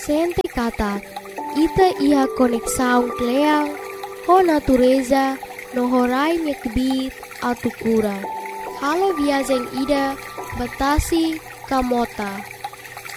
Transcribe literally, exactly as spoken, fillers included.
sente kata ita ia konek saung kleang ho natureza no horai nyekbit atu kura. Halo viajeng ida batasi kamota.